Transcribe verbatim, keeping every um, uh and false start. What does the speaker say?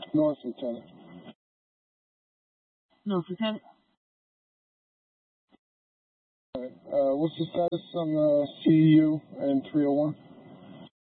North, Lieutenant. North, Lieutenant. All right. Uh, what's the status on the C E U and three oh one?